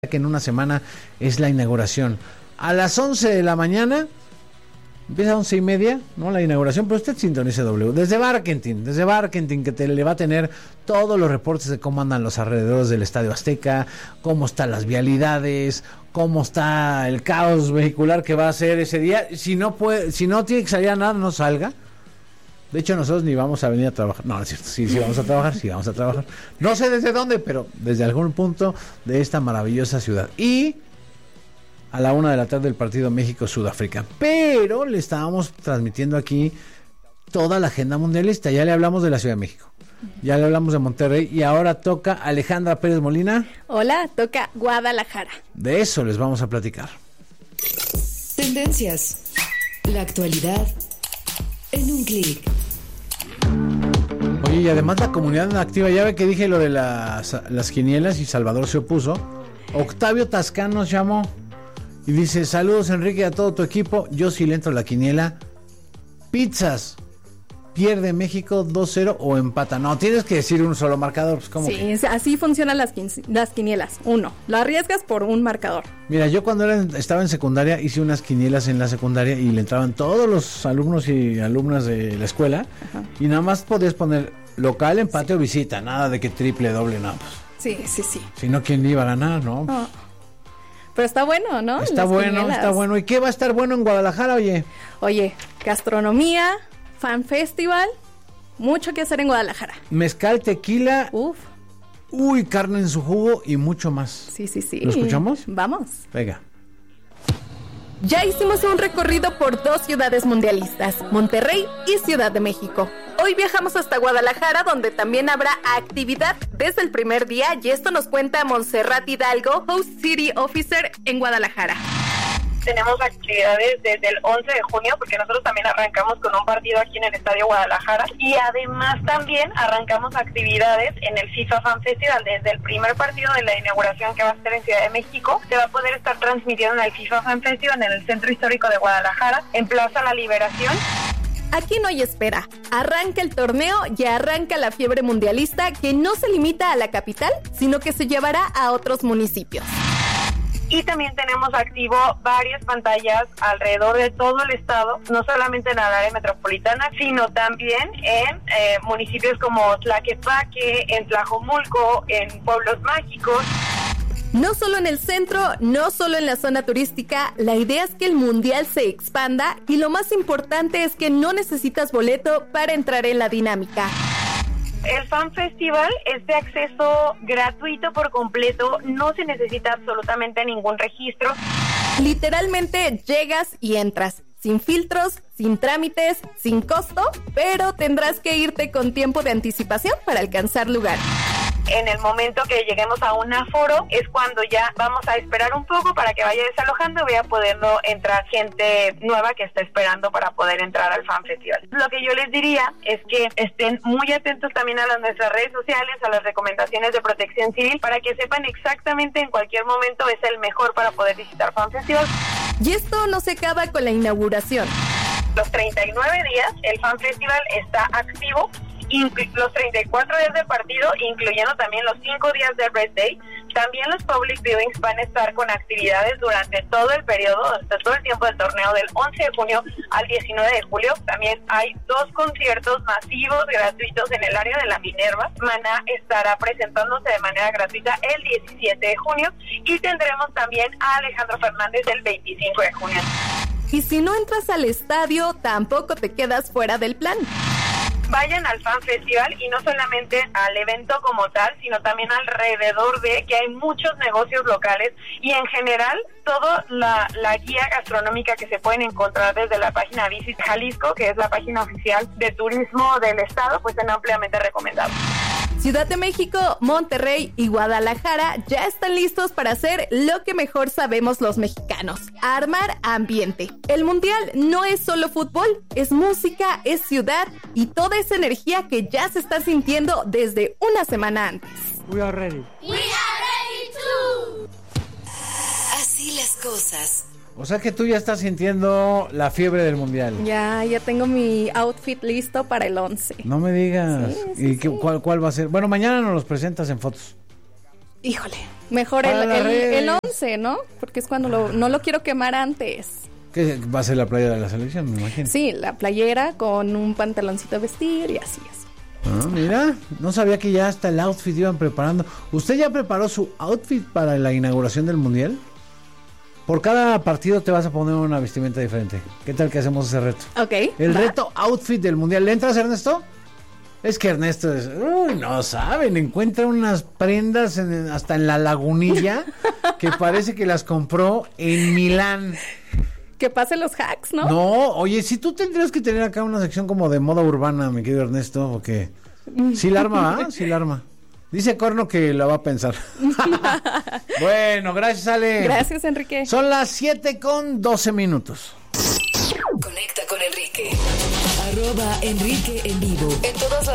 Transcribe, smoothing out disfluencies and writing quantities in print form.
que en una semana es la inauguración. A las 11 de la mañana, empieza a 11:30, ¿no? La inauguración, pero usted sintonice W. Desde Barkentin, que le va a tener todos los reportes de cómo andan los alrededores del Estadio Azteca, cómo están las vialidades, cómo está el caos vehicular que va a ser ese día. Si no tiene que salir a nada, no salga. De hecho, nosotros ni vamos a venir a trabajar. No, es cierto, sí vamos a trabajar. No sé desde dónde, pero desde algún punto de esta maravillosa ciudad. Y a la 1 de la tarde el partido México-Sudáfrica. Pero le estábamos transmitiendo aquí toda la agenda mundialista. Ya le hablamos de la Ciudad de México. Ya le hablamos de Monterrey. Y ahora toca Alejandra Pérez Molina. Hola, toca Guadalajara. De eso les vamos a platicar. Tendencias. La actualidad en un clic. Oye, y además la comunidad activa, ya ve que dije lo de las quinielas y Salvador se opuso. Octavio Tascán nos llamó y dice: saludos Enrique, a todo tu equipo, yo sí le entro a la quiniela. Pizzas, pierde México 2-0 o empata. No, tienes que decir un solo marcador, pues ¿cómo? Sí, así funcionan las quinielas. Uno, lo arriesgas por un marcador. Mira, yo cuando estaba en secundaria hice unas quinielas en la secundaria y le entraban todos los alumnos y alumnas de la escuela. Ajá. Y nada más podías poner local, empate o visita, nada de que triple, doble, nada. Pues. Sí. Si no, ¿quién iba a ganar, no? Oh. Pero está bueno, ¿no? Está bueno. ¿Y qué va a estar bueno en Guadalajara, oye? Oye, gastronomía, fan festival, mucho que hacer en Guadalajara. Mezcal, tequila. Uf. Uy, carne en su jugo y mucho más. Sí. ¿Lo escuchamos? Vamos. Venga. Ya hicimos un recorrido por dos ciudades mundialistas, Monterrey y Ciudad de México. Hoy viajamos hasta Guadalajara, donde también habrá actividad desde el primer día, y esto nos cuenta Montserrat Hidalgo, Host City Officer en Guadalajara. Tenemos actividades desde el 11 de junio, porque nosotros también arrancamos con un partido aquí en el Estadio Guadalajara, y además también arrancamos actividades en el FIFA Fan Festival. Desde el primer partido de la inauguración, que va a ser en Ciudad de México, se va a poder estar transmitiendo en el FIFA Fan Festival en el Centro Histórico de Guadalajara, en Plaza La Liberación. Aquí no hay espera, arranca el torneo y arranca la fiebre mundialista, que no se limita a la capital, sino que se llevará a otros municipios. Y también tenemos activo varias pantallas alrededor de todo el estado, no solamente en el área metropolitana, sino también en municipios como Tlaquepaque, en Tlajomulco, en Pueblos Mágicos. No solo en el centro, no solo en la zona turística, la idea es que el mundial se expanda, y lo más importante es que no necesitas boleto para entrar en la dinámica. El Fan Festival es de acceso gratuito por completo, no se necesita absolutamente ningún registro. Literalmente llegas y entras, sin filtros, sin trámites, sin costo, pero tendrás que irte con tiempo de anticipación para alcanzar lugar. En el momento que lleguemos a un aforo es cuando ya vamos a esperar un poco para que vaya desalojando y vaya pudiendo entrar gente nueva que está esperando para poder entrar al Fan Festival. Lo que yo les diría es que estén muy atentos también a nuestras redes sociales, a las recomendaciones de Protección Civil, para que sepan exactamente en cualquier momento es el mejor para poder visitar Fan Festival. Y esto no se acaba con la inauguración. Los 39 días el Fan Festival está activo. Los 34 días de partido, incluyendo también los 5 días de Red Day. También los public viewings van a estar con actividades durante todo el periodo, durante todo el tiempo del torneo, del 11 de junio al 19 de julio. También hay 2 conciertos masivos gratuitos en el área de la Minerva. Maná estará presentándose de manera gratuita el 17 de junio, y tendremos también a Alejandro Fernández el 25 de junio. Y si no entras al estadio, tampoco te quedas fuera del plan. Vayan al Fan Festival, y no solamente al evento como tal, sino también alrededor de que hay muchos negocios locales, y en general toda la guía gastronómica que se pueden encontrar desde la página Visit Jalisco, que es la página oficial de turismo del estado, pues son ampliamente recomendados. Ciudad de México, Monterrey y Guadalajara ya están listos para hacer lo que mejor sabemos los mexicanos: armar ambiente. El mundial no es solo fútbol, es música, es ciudad y toda esa energía que ya se está sintiendo desde una semana antes. We are ready. We are ready too. Así las cosas. O sea que tú ya estás sintiendo la fiebre del mundial. Ya tengo mi outfit listo para el 11. No me digas. Sí, ¿Y sí. ¿Cuál va a ser? Bueno, mañana nos los presentas en fotos. Híjole, mejor el 11, ¿no? Porque es cuando no lo quiero quemar antes. ¿Qué va a ser la playera de la selección, me imagino? Sí, la playera con un pantaloncito de vestir y así es. Ah, mira, no sabía que ya hasta el outfit iban preparando. ¿Usted ya preparó su outfit para la inauguración del Mundial? Por cada partido te vas a poner una vestimenta diferente. ¿Qué tal que hacemos ese reto? Ok. El reto outfit del Mundial. ¿Le entras, Ernesto? Es que Ernesto es... Uy, no saben, encuentra unas prendas hasta en la Lagunilla que parece que las compró en Milán. Que pasen los hacks, ¿no? No, oye, si tú tendrías que tener acá una sección como de moda urbana, mi querido Ernesto, porque sí la arma, ¿ah? Sí la arma. Dice Corno que la va a pensar. Bueno, gracias, Ale. Gracias, Enrique. Son las 7:12. Conecta con Enrique. @Enrique en vivo. En todas las